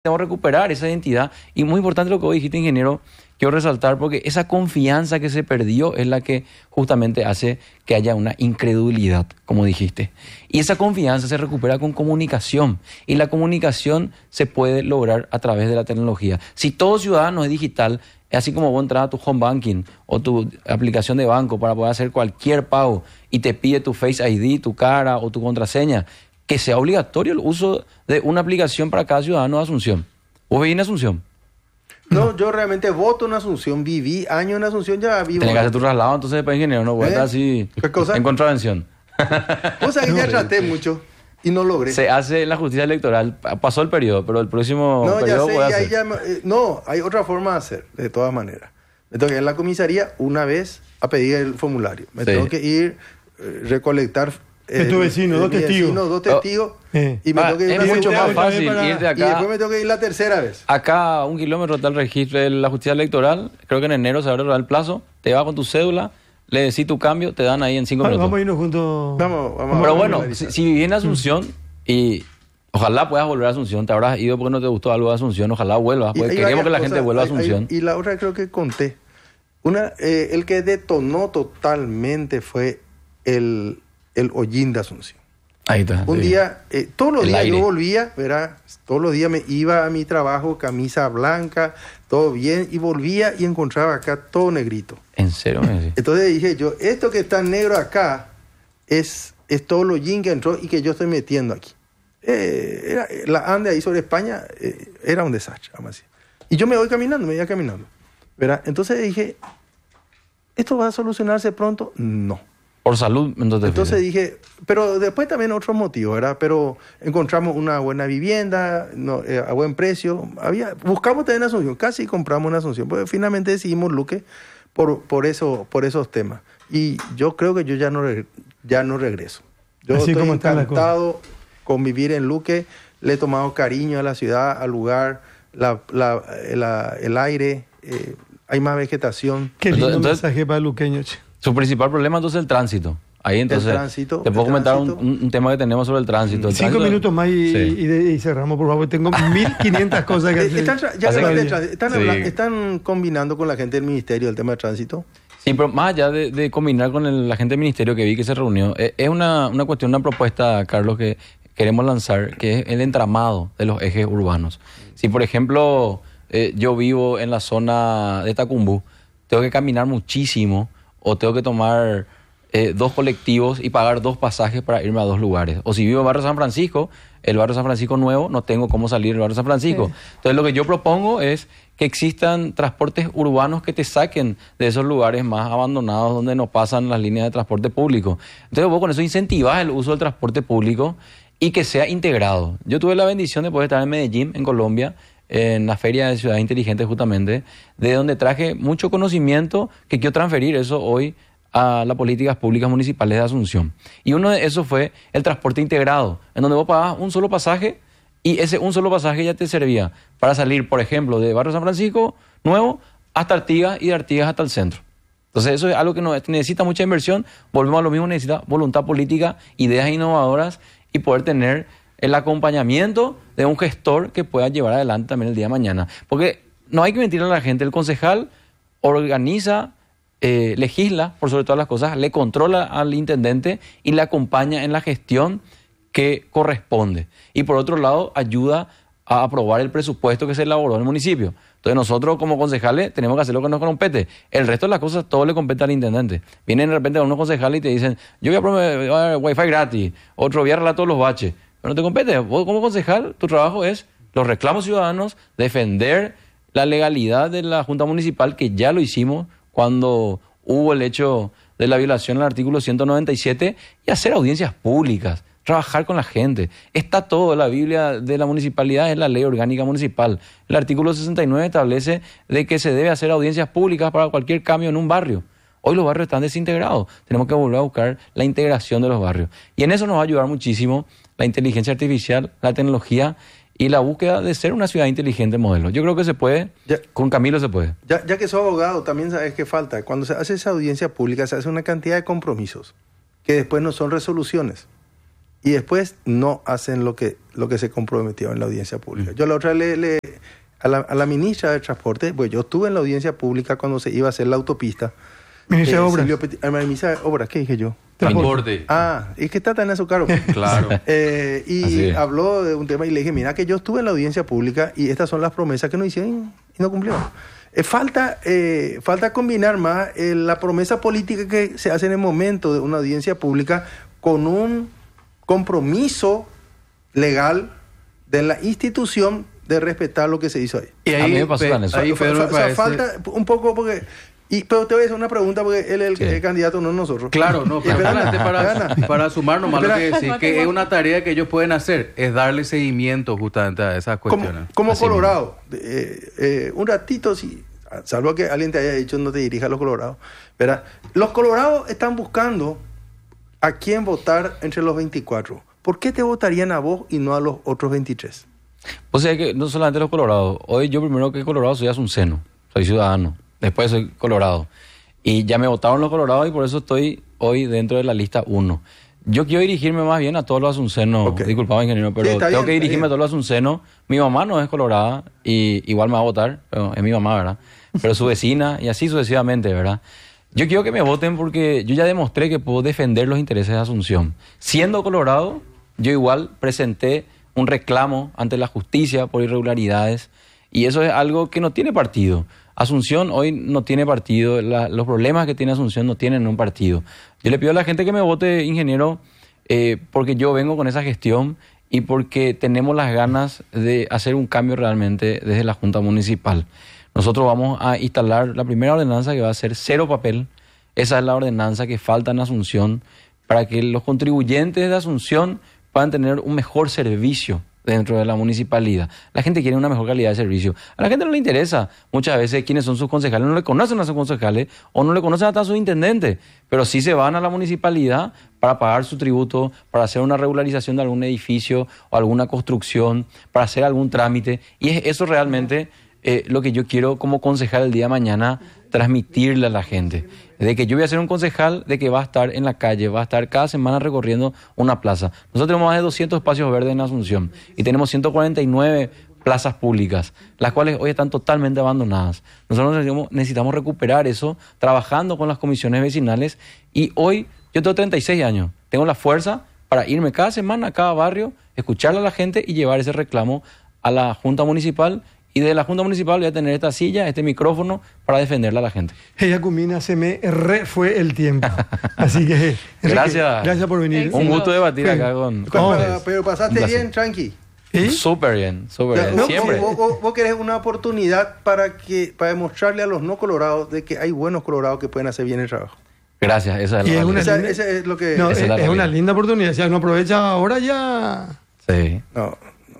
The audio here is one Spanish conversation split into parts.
Tenemos que recuperar esa identidad. Y muy importante lo que vos dijiste, ingeniero, quiero resaltar porque esa confianza que se perdió es la que justamente hace que haya una incredulidad, como dijiste. Y esa confianza se recupera con comunicación. Y la comunicación se puede lograr a través de la tecnología. Si todo ciudadano es digital, así como vos entras a tu home banking o tu aplicación de banco para poder hacer cualquier pago y te pide tu Face ID, tu cara o tu contraseña, que sea obligatorio el uso de una aplicación para cada ciudadano de Asunción. ¿Vos vivís en Asunción? No, yo realmente voto en Asunción, viví años en Asunción, ya vivo. Tenés que hacer tu traslado, entonces después, ingeniero, no voy a estar así ¿Qué cosa? en contravención. O sea, que ya traté mucho y no logré. Se hace en la justicia electoral, pasó el periodo, pero el próximo No, periodo ya sé, voy a y ahí hacer. no, hay otra forma de hacer, de todas maneras. Me tengo que ir a la comisaría una vez a pedir el formulario. Me tengo que ir, recolectar... de tu vecino, dos testigos. Dos testigos. Y me tengo que ir es mucho más otra vez fácil para- irte Y acá. después me tengo que ir la tercera vez. Acá a 1 kilómetro está el registro de la justicia electoral. Creo que en enero se abre el plazo. Te vas con tu cédula, le decís tu cambio, te dan ahí en 5 minutos. Vamos a irnos juntos. Vamos Pero a bueno, regularizar. si vivís en Asunción y ojalá puedas volver a Asunción, te habrás ido porque no te gustó algo de Asunción, ojalá vuelvas, Y porque hay queremos que la varias gente cosas. vuelva a Asunción. Y la otra creo que conté. El que detonó totalmente fue el hollín de Asunción. Ahí está. Un sí. día, todos los El días aire. yo volvía, ¿verdad? Todos los días me iba a mi trabajo, camisa blanca, todo bien, y volvía y encontraba acá todo negrito. ¿En serio? me decís? Entonces dije yo, esto que está negro acá es todo lo hollín que entró y que yo estoy metiendo aquí. La ande ahí sobre España era un desastre, vamos a decir. Y yo me iba caminando, ¿verdad? Entonces dije, ¿esto va a solucionarse pronto? No. Por salud, Entonces dije, pero después también otros motivos, ¿verdad? Pero encontramos una buena vivienda, a buen precio. Buscamos también en Asunción, casi compramos en Asunción, porque finalmente decidimos Luque por esos temas. Y yo creo que yo ya no regreso. Yo Así estoy como están las encantado con vivir en Luque, le he tomado cariño a la ciudad, al lugar, el aire, hay más vegetación. Qué lindo Entonces- mensaje para el luqueño, che. Su principal problema entonces es el tránsito. Ahí entonces tránsito, te puedo el comentar tránsito. un tema que tenemos sobre el tránsito. El 5 tránsito- minutos más y, Sí. y cerramos, por favor. Tengo 1500 cosas que hacer. Están combinando con la gente del ministerio el tema de tránsito. Sí, pero más allá de combinar con la gente del ministerio que vi que se reunió, es una cuestión, una propuesta, Carlos, que queremos lanzar, que es el entramado de los ejes urbanos. Si, por ejemplo, yo vivo en la zona de Tacumbú, tengo que caminar muchísimo o tengo que tomar 2 colectivos y pagar 2 pasajes para irme a 2 lugares. O si vivo en Barrio San Francisco, el Barrio San Francisco nuevo, no tengo cómo salir del Barrio San Francisco. Sí. Entonces, lo que yo propongo es que existan transportes urbanos que te saquen de esos lugares más abandonados donde no pasan las líneas de transporte público. Entonces, vos con eso incentivás el uso del transporte público y que sea integrado. Yo tuve la bendición de poder estar en Medellín, en Colombia, en la Feria de Ciudades Inteligentes justamente, de donde traje mucho conocimiento que quiero transferir eso hoy a las políticas públicas municipales de Asunción. Y uno de esos fue el transporte integrado, en donde vos pagabas un solo pasaje y ese un solo pasaje ya te servía para salir, por ejemplo, de Barrio San Francisco Nuevo hasta Artigas y de Artigas hasta el centro. Entonces eso es algo que necesita mucha inversión, volvemos a lo mismo, necesita voluntad política, ideas innovadoras y poder tener el acompañamiento de un gestor que pueda llevar adelante también el día de mañana. Porque no hay que mentirle a la gente, el concejal organiza, legisla por sobre todas las cosas, le controla al intendente y le acompaña en la gestión que corresponde. Y por otro lado, ayuda a aprobar el presupuesto que se elaboró en el municipio. Entonces nosotros como concejales tenemos que hacer lo que nos compete. El resto de las cosas todo le compete al intendente. Vienen de repente unos concejales y te dicen, yo voy a promover wifi gratis, otro voy a arreglar todos los baches. Pero no te compete. Vos como concejal, tu trabajo es los reclamos ciudadanos, defender la legalidad de la Junta Municipal, que ya lo hicimos cuando hubo el hecho de la violación al artículo 197, y hacer audiencias públicas, trabajar con la gente. Está todo, la Biblia de la municipalidad es la ley orgánica municipal. El artículo 69 establece de que se debe hacer audiencias públicas para cualquier cambio en un barrio. Hoy los barrios están desintegrados. Tenemos que volver a buscar la integración de los barrios. Y en eso nos va a ayudar muchísimo la inteligencia artificial, la tecnología y la búsqueda de ser una ciudad inteligente modelo. Yo creo que se puede, con Camilo se puede. Ya que soy abogado, también sabes que falta. Cuando se hace esa audiencia pública, se hace una cantidad de compromisos que después no son resoluciones. Y después no hacen lo que lo que se comprometió en la audiencia pública. Yo la otra a la ministra de Transporte, pues yo estuve en la audiencia pública cuando se iba a hacer la autopista. Ministra de Obras. Ministra de Obras, ¿qué dije yo? Transporte. Es que está tan azúcar. Claro. Y habló de un tema y le dije, mira que yo estuve en la audiencia pública y estas son las promesas que nos hicieron y no cumplieron. Falta combinar más la promesa política que se hace en el momento de una audiencia pública con un compromiso legal de la institución de respetar lo que se hizo ahí. Y ahí, a mí me pasó eso. ahí Pedro, falta un poco porque... pero te voy a hacer una pregunta porque él es el candidato, no nosotros. Claro, no, pero para sumar nomás lo que decís, que es una tarea que ellos pueden hacer, es darle seguimiento justamente a esas cuestiones. Como Colorado, un ratito, salvo que alguien te haya dicho no te dirijas a los Colorados, ¿verdad? Los Colorados están buscando a quién votar entre los 24. ¿Por qué te votarían a vos y no a los otros 23? O sea que no solamente los colorados. Hoy yo primero que colorado soy asunceno, soy ciudadano. Después soy colorado. Y ya me votaron los colorados y por eso estoy hoy dentro de la lista 1. Yo quiero dirigirme más bien a todos los asuncenos. Okay. Disculpame, ingeniero, pero tengo que dirigirme a todos los asuncenos. Mi mamá no es colorada y igual me va a votar. Pero es mi mamá, ¿verdad? Pero su vecina y así sucesivamente, ¿verdad? Yo quiero que me voten porque yo ya demostré que puedo defender los intereses de Asunción. Siendo colorado, yo igual presenté un reclamo ante la justicia por irregularidades y eso es algo que no tiene partido. Asunción hoy no tiene partido, los problemas que tiene Asunción no tienen un partido. Yo le pido a la gente que me vote, ingeniero, porque yo vengo con esa gestión y porque tenemos las ganas de hacer un cambio realmente desde la Junta Municipal. Nosotros vamos a instalar la primera ordenanza que va a ser 0 papel. Esa es la ordenanza que falta en Asunción para que los contribuyentes de Asunción puedan tener un mejor servicio dentro de la municipalidad. La gente quiere una mejor calidad de servicio. A la gente no le interesa muchas veces quiénes son sus concejales, no le conocen a sus concejales o no le conocen hasta a sus intendentes, pero sí se van a la municipalidad para pagar su tributo, para hacer una regularización de algún edificio o alguna construcción, para hacer algún trámite, y es eso realmente lo que yo quiero como concejal el día de mañana transmitirle a la gente, de que yo voy a ser un concejal de que va a estar en la calle, va a estar cada semana recorriendo una plaza. Nosotros tenemos más de 200 espacios verdes en Asunción y tenemos 149 plazas públicas, las cuales hoy están totalmente abandonadas. Nosotros necesitamos recuperar eso trabajando con las comisiones vecinales y hoy yo tengo 36 años, tengo la fuerza para irme cada semana a cada barrio, escucharle a la gente y llevar ese reclamo a la Junta Municipal. Y de la Junta Municipal voy a tener esta silla, este micrófono, para defenderla a la gente. Ella Cumina, se me fue el tiempo. Así que, Enrique, gracias por venir. Un gusto debatir acá con pero pasaste bien, tranqui. ¿Sí? Súper bien, súper bien. Siempre. Vos querés una oportunidad para demostrarle a los no colorados de que hay buenos colorados que pueden hacer bien el trabajo. Gracias, esa es la realidad. Esa es lo que... No, es una linda oportunidad. Si uno aprovecha ahora ya... Sí. No,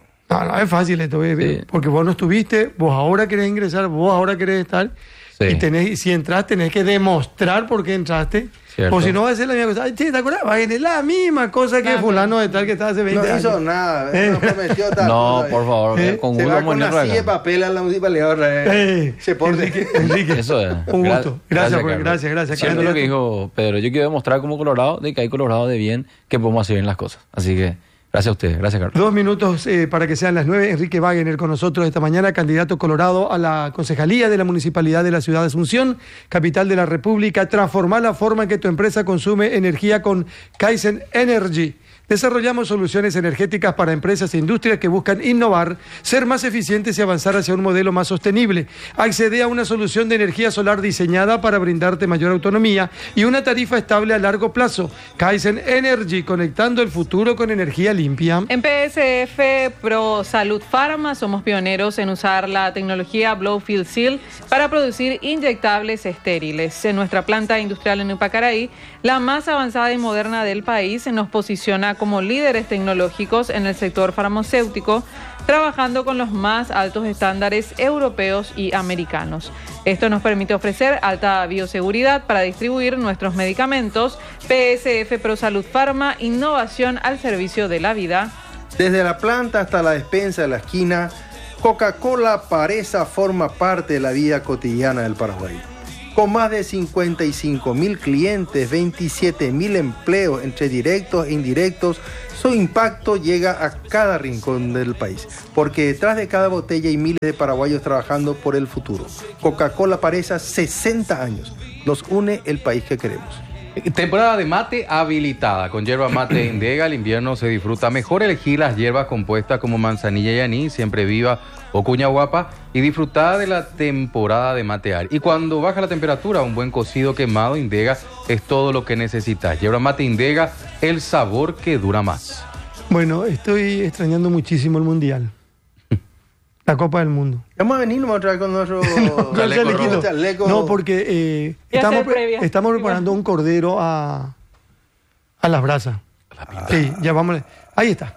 es fácil esto, porque vos no estuviste, vos ahora querés ingresar, vos ahora querés estar, y si entras tenés que demostrar por qué entraste, cierto. O si no va a ser la misma cosa. Ay, ¿te acuerdas? Va a ser la misma cosa que fulano de tal que estaba hace 20 años. No hizo nada, no prometió tal No, por favor, con se gusto va con la silla de papel a la municipalidad. Se pone... Enrique, eso es. Un gusto. Gracias. Cierto lo que dijo Pedro, yo quiero demostrar como colorado de que hay colorado de bien, que podemos hacer bien las cosas. Así que... gracias a ustedes, gracias Carlos. 2 minutos para que sean las 9. Enrique Wagener con nosotros esta mañana, candidato colorado a la concejalía de la Municipalidad de la Ciudad de Asunción, capital de la República. Transformar la forma en que tu empresa consume energía con Kaizen Energy. Desarrollamos soluciones energéticas para empresas e industrias que buscan innovar, ser más eficientes y avanzar hacia un modelo más sostenible. Accede a una solución de energía solar diseñada para brindarte mayor autonomía y una tarifa estable a largo plazo. Kaizen Energy, conectando el futuro con energía limpia. En PSF Pro Salud Pharma somos pioneros en usar la tecnología Blowfield Seal para producir inyectables estériles. En nuestra planta industrial en Upacaraí, la más avanzada y moderna del país, nos posiciona como líderes tecnológicos en el sector farmacéutico, trabajando con los más altos estándares europeos y americanos. Esto nos permite ofrecer alta bioseguridad para distribuir nuestros medicamentos. PSF Pro Salud Pharma, innovación al servicio de la vida. Desde la planta hasta la despensa de la esquina, Coca-Cola Paresa forma parte de la vida cotidiana del Paraguay. Con más de 55.000 clientes, 27.000 empleos entre directos e indirectos, su impacto llega a cada rincón del país, porque detrás de cada botella hay miles de paraguayos trabajando por el futuro. Coca-Cola parece 60 años. Nos une el país que queremos. Temporada de mate habilitada. Con yerba mate Indega, el invierno se disfruta mejor. Elegir las hierbas compuestas como manzanilla y anís, siempre viva o cuña guapa, y disfrutar de la temporada de matear. Y cuando baja la temperatura, un buen cocido quemado Indega es todo lo que necesitas. Yerba mate Indega, el sabor que dura más. Bueno, estoy extrañando muchísimo el Mundial. La Copa del Mundo. Vamos a venir otra vez con nuestro chaleco. No, porque estamos preparando un cordero a las brasas. Sí, ya vamos. Ahí está.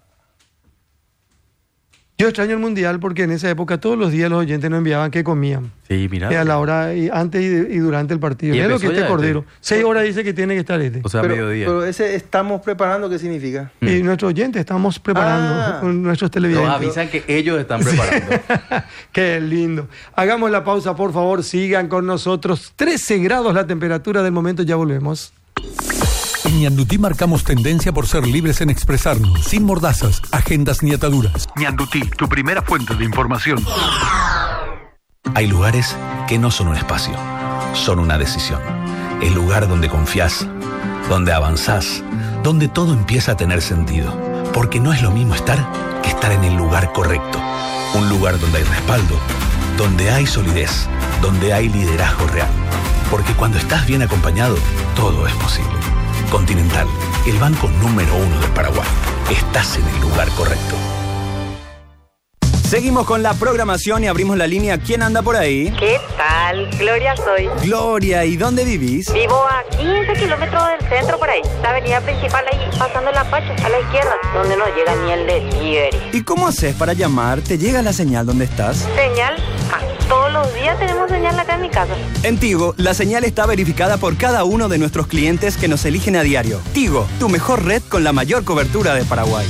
Yo extraño el Mundial porque en esa época todos los días los oyentes nos enviaban qué comían. Sí, mira. A la hora, antes y durante el partido. Mira lo que este cordero. 6 horas dice que tiene que estar este. O sea, mediodía. Pero ese estamos preparando, ¿qué significa? Y nuestros oyentes estamos preparando con nuestros televidentes. Nos avisan que ellos están preparando. Qué lindo. Hagamos la pausa, por favor. Sigan con nosotros. 13 grados la temperatura del momento. Ya volvemos. En Ñandutí marcamos tendencia por ser libres en expresarnos, sin mordazas, agendas ni ataduras. Ñandutí, tu primera fuente de información. Hay lugares que no son un espacio, son una decisión. El lugar donde confías, donde avanzás, donde todo empieza a tener sentido. Porque no es lo mismo estar que estar en el lugar correcto. Un lugar donde hay respaldo, donde hay solidez, donde hay liderazgo real. Porque cuando estás bien acompañado, todo es posible. Continental, el banco número 1 del Paraguay. Estás en el lugar correcto. Seguimos con la programación y abrimos la línea. ¿Quién anda por ahí? ¿Qué tal? Gloria soy. Gloria, ¿y dónde vivís? Vivo a 15 kilómetros del centro por ahí. La avenida principal ahí, pasando la Pacha, a la izquierda, donde no llega ni el delivery. ¿Y cómo haces para llamar? ¿Te llega la señal donde estás? ¿Señal? Todos los días tenemos señal acá en mi casa. En Tigo, la señal está verificada por cada uno de nuestros clientes que nos eligen a diario. Tigo, tu mejor red con la mayor cobertura de Paraguay.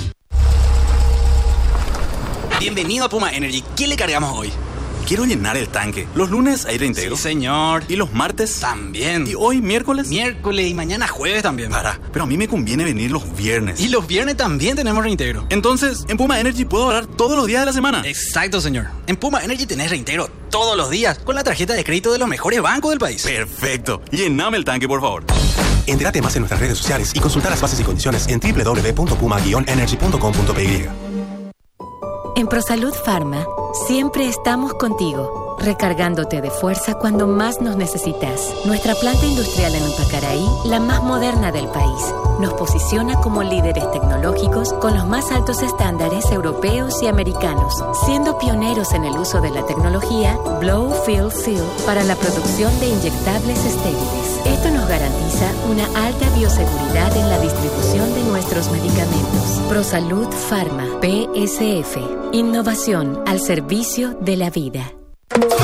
Bienvenido a Puma Energy. ¿Qué le cargamos hoy? Quiero llenar el tanque. Los lunes hay reintegro. Sí, señor. ¿Y los martes? También. ¿Y hoy miércoles? Miércoles y mañana jueves también. Pero a mí me conviene venir los viernes. Y los viernes también tenemos reintegro. Entonces, en Puma Energy puedo ahorrar todos los días de la semana. Exacto, señor. En Puma Energy tenés reintegro todos los días con la tarjeta de crédito de los mejores bancos del país. Perfecto. Llename el tanque, por favor. Entérate más en nuestras redes sociales y consulta las bases y condiciones en www.puma-energy.com.py. En ProSalud Pharma, siempre estamos contigo, recargándote de fuerza cuando más nos necesitas. Nuestra planta industrial en Upacaraí, la más moderna del país, nos posiciona como líderes tecnológicos con los más altos estándares europeos y americanos, siendo pioneros en el uso de la tecnología Blow Fill Seal para la producción de inyectables estériles. Esto nos garantiza una alta bioseguridad en la distribución de nuestros medicamentos. ProSalud Pharma, PSF. Innovación al servicio de la vida.